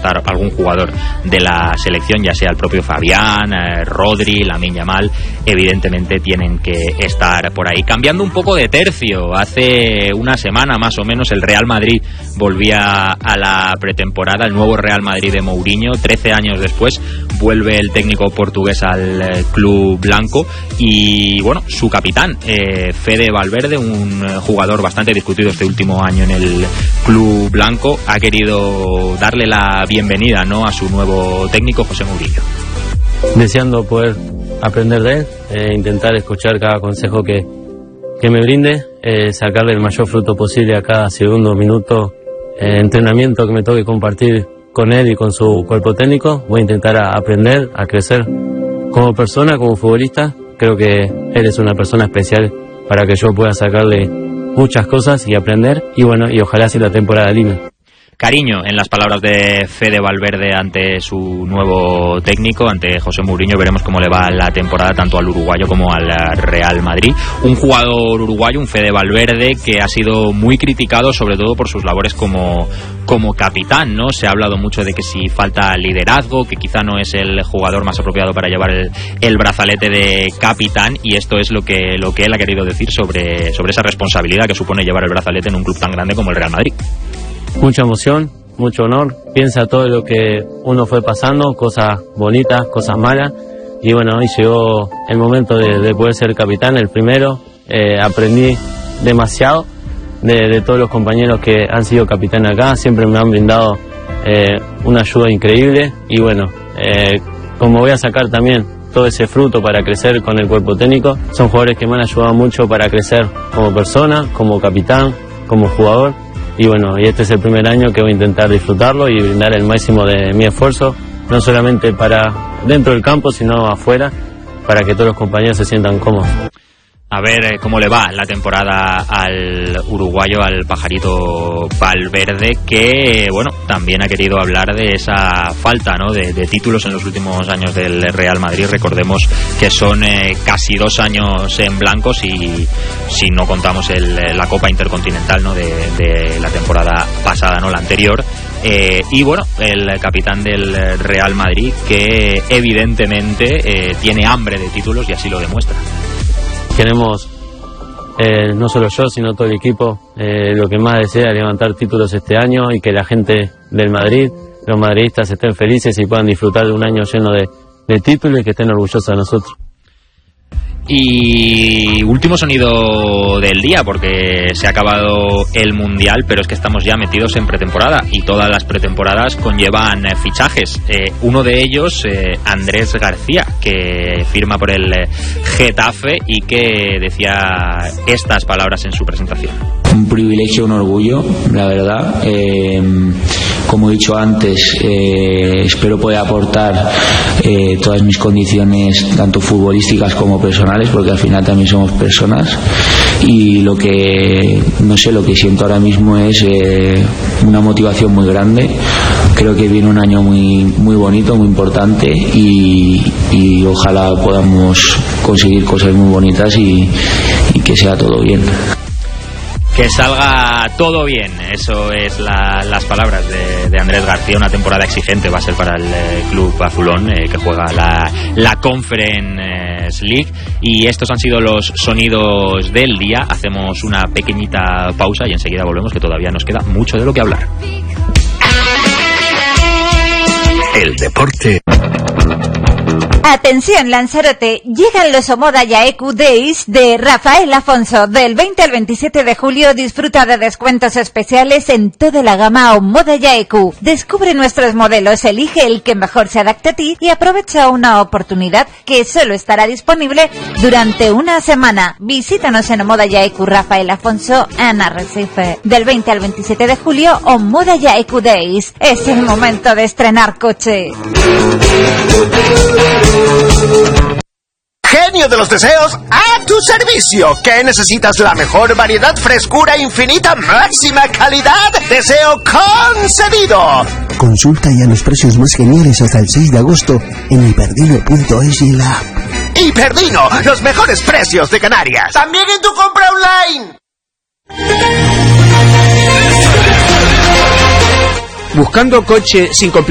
estar algún jugador de la selección, ya sea el propio Fabián, Rodri, Lamine Yamal, evidentemente tienen que estar por ahí. Cambiando un poco de tercio, hace una semana más o menos el Real Madrid volvía a la pretemporada, el nuevo Real Madrid de Mourinho. 13 años después vuelve el técnico portugués al club blanco y bueno, su capitán, Fede Valverde, un jugador bastante discutido este último año en el club blanco, ha querido darle la bienvenida, ¿no?, a su nuevo técnico, José Mourinho. Deseando poder aprender de él, intentar escuchar cada consejo que me brinde, sacarle el mayor fruto posible a cada segundo, minuto, entrenamiento que me toque compartir con él y con su cuerpo técnico. Voy a intentar aprender, a crecer como persona, como futbolista. Creo que él es una persona especial para que yo pueda sacarle muchas cosas y aprender, y bueno, y ojalá sea la temporada linda. Cariño en las palabras de Fede Valverde ante su nuevo técnico, ante José Mourinho. Veremos cómo le va la temporada tanto al uruguayo como al Real Madrid. Un jugador uruguayo, un Fede Valverde, que ha sido muy criticado sobre todo por sus labores como capitán, ¿no? Se ha hablado mucho de que si falta liderazgo, que quizá no es el jugador más apropiado para llevar el brazalete de capitán, y esto es lo que él ha querido decir sobre esa responsabilidad que supone llevar el brazalete en un club tan grande como el Real Madrid. Mucha emoción, mucho honor, piensa todo lo que uno fue pasando, cosas bonitas, cosas malas, y bueno, hoy llegó el momento de poder ser capitán, el primero. Aprendí demasiado de todos los compañeros que han sido capitán acá, siempre me han brindado una ayuda increíble, y bueno, como voy a sacar también todo ese fruto para crecer con el cuerpo técnico, son jugadores que me han ayudado mucho para crecer como persona, como capitán, como jugador. Y bueno, y este es el primer año que voy a intentar disfrutarlo y brindar el máximo de mi esfuerzo, no solamente para dentro del campo, sino afuera, para que todos los compañeros se sientan cómodos. A ver cómo le va la temporada al uruguayo, al pajarito Valverde, que bueno, también ha querido hablar de esa falta, ¿no?, de títulos en los últimos años del Real Madrid. Recordemos que son casi 2 años en blanco, si no contamos la Copa Intercontinental, ¿no?, de la temporada pasada, no la anterior. Y bueno, el capitán del Real Madrid, que evidentemente tiene hambre de títulos y así lo demuestra. Queremos, no solo yo, sino todo el equipo, lo que más desea es levantar títulos este año y que la gente del Madrid, los madridistas, estén felices y puedan disfrutar de un año lleno de títulos y que estén orgullosos de nosotros. Y último sonido del día, porque se ha acabado el Mundial, pero es que estamos ya metidos en pretemporada y todas las pretemporadas conllevan fichajes. Uno de ellos, Andrés García, que firma por el Getafe y que decía estas palabras en su presentación. Un privilegio, un orgullo, la verdad. Como he dicho antes, espero poder aportar todas mis condiciones, tanto futbolísticas como personales, porque al final también somos personas, y lo que siento ahora mismo es una motivación muy grande. Creo que viene un año muy, muy bonito, muy importante, y ojalá podamos conseguir cosas muy bonitas y que sea todo bien. Que salga todo bien, eso es las palabras de Andrés García. Una temporada exigente va a ser para el club azulón, que juega la Conference League. Y estos han sido los sonidos del día. Hacemos una pequeñita pausa y enseguida volvemos, que todavía nos queda mucho de lo que hablar. El deporte. Atención Lanzarote, llegan los Omoda Yaeku Days de Rafael Afonso. Del 20 al 27 de julio disfruta de descuentos especiales en toda la gama Omoda Yaeku. Descubre nuestros modelos, elige el que mejor se adapte a ti y aprovecha una oportunidad que solo estará disponible durante una semana. Visítanos en Omoda Yaeku Rafael Afonso en Arrecife. Del 20 al 27 de julio, Omoda Yaeku Days. Es el momento de estrenar coche. Genio de los deseos a tu servicio. ¿Qué necesitas? La mejor variedad, frescura infinita, máxima calidad. Deseo concedido. Consulta ya los precios más geniales hasta el 6 de agosto en Hiperdino.es y la app. Hiperdino, los mejores precios de Canarias. También en tu compra online. Buscando coche sin complicaciones.